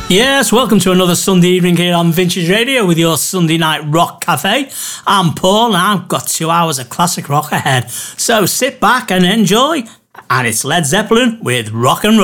Yes, welcome to another Sunday evening here on Vintage Radio with your Sunday Night Rock Cafe. I'm Paul and I've got 2 hours of classic rock ahead. So sit back and enjoy. And it's Led Zeppelin with Rock and Roll.